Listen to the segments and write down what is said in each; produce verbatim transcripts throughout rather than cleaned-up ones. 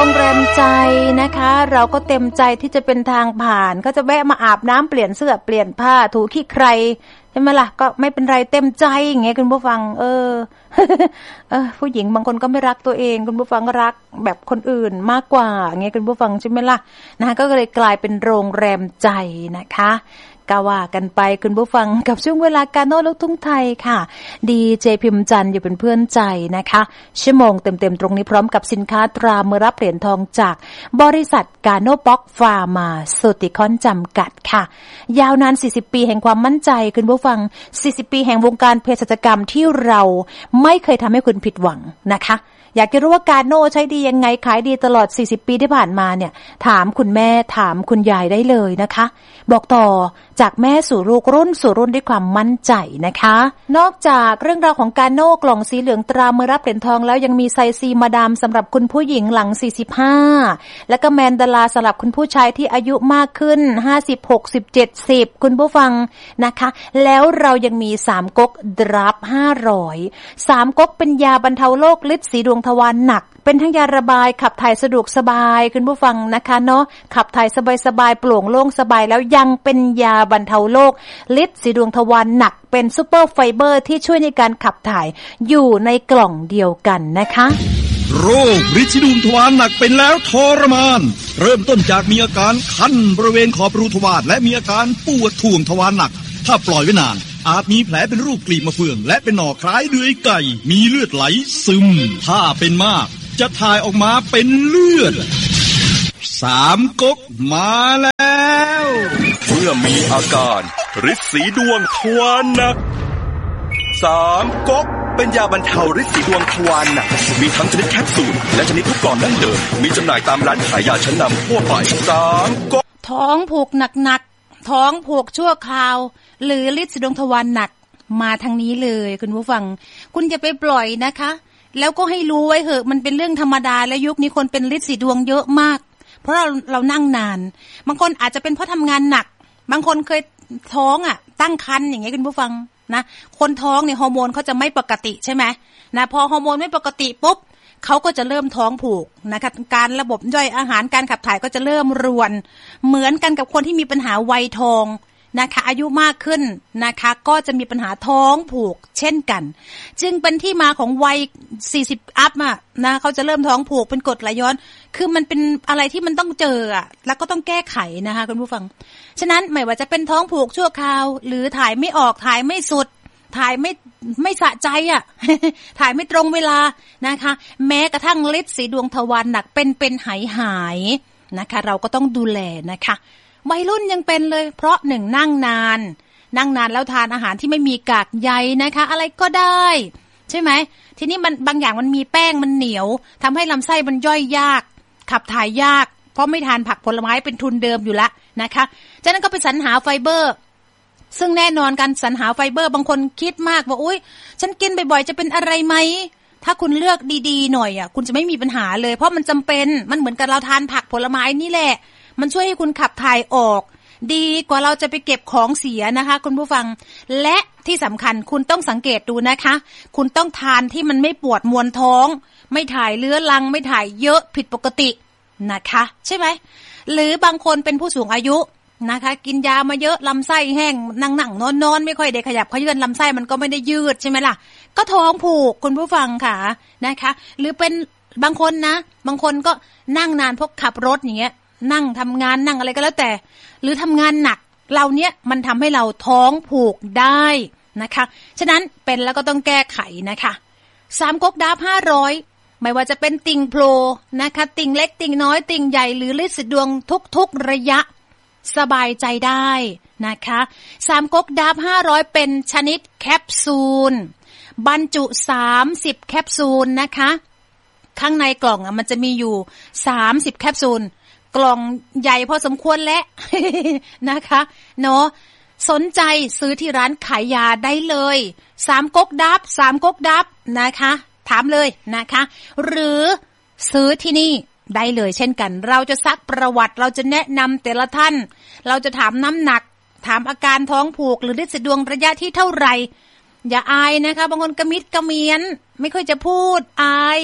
รงแรมใจนะคะเราก็เต็มใจที่จะเป็นทางผ่านก็จะแวะมาอาบน้ำเปลี่ยนเสื้อเปลี่ยนผ้าถูขี้ใครใช่ไหมล่ะก็ไม่เป็นไรเต็มใจอย่างเงี้ยคุณผู้ฟังเออ เออผู้หญิงบางคนก็ไม่รักตัวเองคุณผู้ฟังรักแบบคนอื่นมากกว่าอย่างเงี้ยคุณผู้ฟังใช่ไหมล่ะนะคะก็เลยกลายเป็นโรงแรมใจนะคะก็ว่ากันไปคุณผู้ฟังกับช่วงเวลากาโน่ลูกทุ่งไทยค่ะดีเจพิมพ์จันทร์อยู่เป็นเพื่อนใจนะคะชั่วโมงเต็มๆตรงนี้พร้อมกับสินค้าตรามือรับเหรียญทองจากบริษัทกาโน่บ็อกฟาร์มาสูติคอนจำกัดค่ะยาวนานสี่สิบปีแห่งความมั่นใจคุณผู้ฟังสี่สิบปีแห่งวงการเภสัชกรรมที่เราไม่เคยทำให้คุณผิดหวังนะคะอยากจะรู้ว่ากาโน่ใช้ดียังไงขายดีตลอดสี่สิบปีที่ผ่านมาเนี่ยถามคุณแม่ถามคุณยายได้เลยนะคะบอกต่อจากแม่สู่ลูกรุ่นสู่รุ่นด้วยความมั่นใจนะคะนอกจากเรื่องราวของกาโน่กล่องสีเหลืองตรามือรับเหรียญทองแล้วยังมีไซซีมาดามสำหรับคุณผู้หญิงหลังสี่สิบห้าแล้วก็แมนดาลาสำหรับคุณผู้ชายที่อายุมากขึ้นห้าสิบ หกสิบ เจ็ดสิบคุณผู้ฟังนะคะแล้วเรายังมีสามก๊กดรับห้าร้อยสามก๊กเป็นยาบรรเทาโรคฤทธิ์สีดวงทวารหนักเป็นทั้งยาระบายขับถ่ายสะดวกสบายคุณผู้ฟังนะคะเนาะขับถ่ายสบายๆโปร่งโล่งสบายแล้วยังเป็นยาบรรเทาโรคฤทธิ์สีดวงทวารหนักเป็นซุปเปอร์ไฟเบอร์ที่ช่วยในการขับถ่ายอยู่ในกล่องเดียวกันนะคะโรคฤทธิ์สีดวงทวารหนักเป็นแล้วทรมานเริ่มต้นจากมีอาการคันบริเวณขอบรูทวารและมีอาการปวดท่วงทวารหนักถ้าปล่อยไว้นานอาจมีแผลเป็นรูปกลีบมะเฟืองและเป็นหน่อคล้ายเดือยไก่มีเลือดไหลซึมถ้าเป็นมากจะถ่ายออกมาเป็นเลือดสามก๊กมาแล้วเมื่อมีอาการฤทธิ์สีดวงทวารหนักสามก๊กเป็นยาบรรเทาฤทธิ์สีดวงทวารหนักมีทั้งชนิดแคปซูลและชนิดลูกกลอนดั้งเดิมมีจำหน่ายตามร้านขายยาชั้นนำทั่วไปสามก๊กท้องผูกหนักๆท้องผูกชั่วคราวหรือฤทธิ์สีดวงทวารหนักมาทางนี้เลยคุณผู้ฟังคุณอย่าไปปล่อยนะคะแล้วก็ให้รู้ไว้เถอะมันเป็นเรื่องธรรมดาและยุคนี้คนเป็นฤทธิ์สีดวงเยอะมากเพราะเราเรานั่งนานบางคนอาจจะเป็นเพราะทำงานหนักบางคนเคยท้องอ่ะตั้งครรภ์อย่างเงี้ยคุณผู้ฟังนะคนท้องเนี่ยฮอร์โมนเขาจะไม่ปกติใช่ไหมนะพอฮอร์โมนไม่ปกติปุ๊บเขาก็จะเริ่มท้องผูกนะคะการระบบย่อยอาหารการขับถ่ายก็จะเริ่มรวนเหมือนกันกับคนที่มีปัญหาวัยทองนะคะอายุมากขึ้นนะคะก็จะมีปัญหาท้องผูกเช่นกันจึงเป็นที่มาของวัยสี่สิบอัพอ่ะนะเขาจะเริ่มท้องผูกเป็นกรดไหลย้อนคือมันเป็นอะไรที่มันต้องเจออ่ะแล้วก็ต้องแก้ไขนะคะคุณผู้ฟังฉะนั้นไม่ว่าจะเป็นท้องผูกชั่วคราวหรือถ่ายไม่ออกถ่ายไม่สุดถ่ายไม่ไม่สะใจอ่ะ ถ่ายไม่ตรงเวลานะคะแม้กระทั่งฤทธิ์สีดวงทวารหนักเป็นเป็นหายหายนะคะเราก็ต้องดูแลนะคะวัยรุ่นยังเป็นเลยเพราะหนึ่งนั่งนานนั่งนานแล้วทานอาหารที่ไม่มีกากใยนะคะอะไรก็ได้ใช่ไหมทีนี้มันบางอย่างมันมีแป้งมันเหนียวทำให้ลำไส้มันย่อยยากขับถ่ายยากเพราะไม่ทานผักผลไม้เป็นทุนเดิมอยู่ละนะคะจากนั้นก็ไปสรรหาไฟเบอร์ซึ่งแน่นอนการสรรหาไฟเบอร์บางคนคิดมากว่าอุ๊ยฉันกินบ่อยๆจะเป็นอะไรไหมถ้าคุณเลือกดีๆหน่อยอ่ะคุณจะไม่มีปัญหาเลยเพราะมันจำเป็นมันเหมือนกับเราทานผักผลไม้นี่แหละมันช่วยให้คุณขับถ่ายออกดีกว่าเราจะไปเก็บของเสียนะคะคุณผู้ฟังและที่สำคัญคุณต้องสังเกตดูนะคะคุณต้องทานที่มันไม่ปวดมวนท้องไม่ถ่ายเลื้อรังไม่ถ่ายเยอะผิดปกตินะคะใช่ไหมหรือบางคนเป็นผู้สูงอายุนะคะกินยามาเยอะลำไส้แห้งนั่งๆนอนๆไม่ค่อยได้ขยับเขยื้อนลำไส้มันก็ไม่ได้ยืดใช่ไหมล่ะก็ท้องผูกคุณผู้ฟังค่ะนะคะหรือเป็นบางคนนะบางคนก็นั่งนานพวกขับรถอย่างเงี้ยนั่งทำงานนั่งอะไรก็แล้วแต่หรือทำงานหนักเราเนี้ยมันทำให้เราท้องผูกได้นะคะฉะนั้นเป็นแล้วก็ต้องแก้ไขนะคะสามก๊กดาบห้าร้อยไม่ว่าจะเป็นติ่งโผล่นะคะติ่งเล็กติ่งน้อยติ่งใหญ่หรือฤทธิ์สีดวงทุกๆระยะสบายใจได้นะคะสามก๊กดาบห้าร้อยเป็นชนิดแคปซูลบรรจุสามสิบแคปซูลนะคะข้างในกล่องอ่ะมันจะมีอยู่สามสิบแคปซูลกล่องใหญ่พอสมควรแล้ว นะคะเนาะสนใจซื้อที่ร้านขายยาได้เลยสามก๊กดับสามก๊กดับนะคะถามเลยนะคะหรือซื้อที่นี่ได้เลยเช่นกันเราจะซักประวัติเราจะแนะนำแต่ละท่านเราจะถามน้ำหนักถามอาการท้องผูกหรือฤทธิ์สีดวงระยะที่เท่าไหร่อย่าอายนะคะบางคนกระมิดกระเมียนไม่ค่อยจะพูดอาย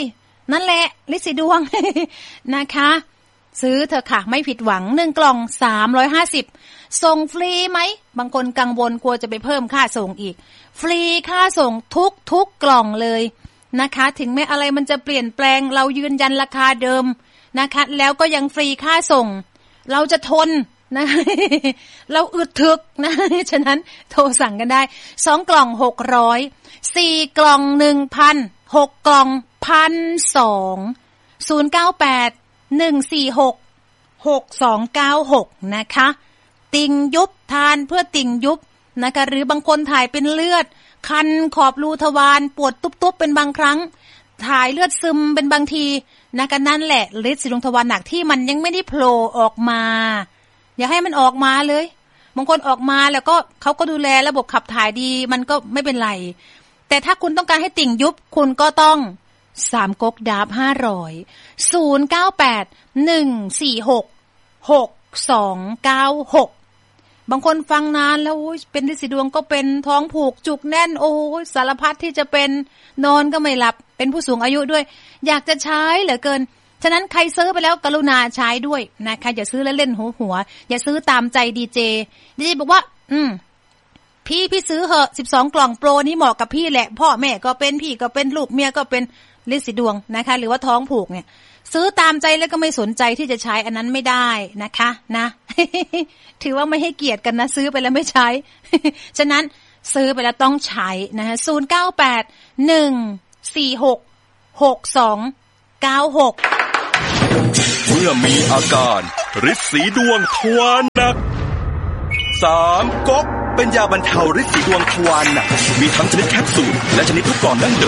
นั่นแหละฤทธิ์สีดวง นะคะซื้อเถอะค่ะไม่ผิดหวังหนึ่งกล่องสามร้อยห้าสิบส่งฟรีไหมบางคนกังวลกลัวจะไปเพิ่มค่าส่งอีกฟรีค่าส่งทุกทุกกล่องเลยนะคะถึงแม้อะไรมันจะเปลี่ยนแปลงเรายืนยันราคาเดิมนะคะแล้วก็ยังฟรีค่าส่งเราจะทนนะ เราอึดถึกนะฉะนั้นโทรสั่งกันได้สองกล่องหกร้อยสี่กล่อง หนึ่งพัน หกกล่อง หนึ่งพันสองร้อย ศูนย์ เก้า แปด หนึ่ง สี่ หก หก สอง เก้า หกนะคะติ่งยุบทานเพื่อติ่งยุบนะคะหรือบางคนถ่ายเป็นเลือดคันขอบรูทวารปวดตุ๊บๆเป็นบางครั้งถ่ายเลือดซึมเป็นบางทีนะคะนั่นแหละฤทธิ์สีดวงทวารหนักที่มันยังไม่ได้โผล่ออกมาอย่าให้มันออกมาเลยบางคนออกมาแล้วก็เขาก็ดูแลระบบขับถ่ายดีมันก็ไม่เป็นไรแต่ถ้าคุณต้องการให้ติ่งยุบคุณก็ต้องสามก๊กดาบห้าร้อย ศูนย์ เก้า แปด หนึ่ง สี่ หก หก สอง เก้า หกบางคนฟังนานแล้วเป็นฤทธิ์สีดวงก็เป็นท้องผูกจุกแน่นโอ้ยสารพัดที่จะเป็นนอนก็ไม่หลับเป็นผู้สูงอายุด้วยอยากจะใช้เหลือเกินฉะนั้นใครซื้อไปแล้วกรุณาใช้ด้วยนะคะอย่าซื้อแล้วเล่นหัวหัวอย่าซื้อตามใจดีเจดีเจบอกว่าอืมพี่พี่ซื้อเหอะสิบสองกล่องโปรนี่เหมาะกับพี่แหละพ่อแม่ก็เป็นพี่ก็เป็นลูกเมียก็เป็นฤทธิ์สีดวงนะคะหรือว่าท้องผูกเนี่ยซื้อตามใจแล้วก็ไม่สนใจที่จะใช้อันนั้นไม่ได้นะคะนะ ถือว่าไม่ให้เกียรติกันนะซื้อไปแล้วไม่ใช้ ฉะนั้นซื้อไปแล้วต้องใช้นะคะศูนย์ เก้า แปด หนึ่ง สี่ หก หก สอง เก้า หกเมื่อมีอาการฤทธิ์สีดวงทวารหนักสามก๊กเป็นยาบรรเทาฤทธิ์สีดวงทวารหนักมีทั้งชนิดแคปซูลและชนิดลูกกลอนดั้งเดิม